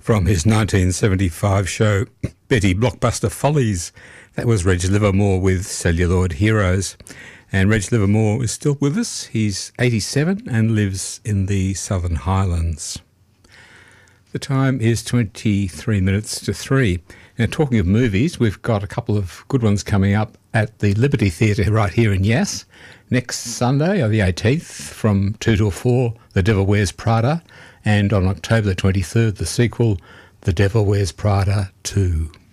from his 1975 show Betty Blockbuster Follies. That was Reg Livermore with Celluloid Heroes. And Reg Livermore is still with us. He's 87 and lives in the Southern Highlands. The time is 23 minutes to 3. Now, talking of movies, we've got a couple of good ones coming up at the Liberty Theatre right here in Yass. Next Sunday, on the 18th, from 2 till 4, The Devil Wears Prada. And on October the 23rd, the sequel, The Devil Wears Prada 2.